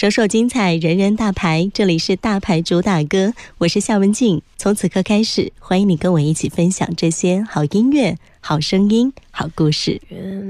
首首精彩，人人大牌。这里是大牌主打歌，我是夏文静。从此刻开始，欢迎你跟我一起分享这些好音乐、好声音、好故事。